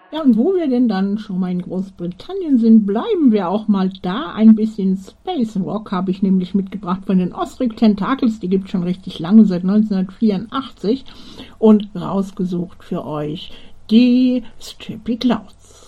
Ja, und wo wir denn dann schon mal in Großbritannien sind, bleiben wir auch mal da. Ein bisschen Space Rock habe ich nämlich mitgebracht von den Ozric Tentacles. Die gibt es schon richtig lange, seit 1984. Und rausgesucht für euch die Stripy Clouds.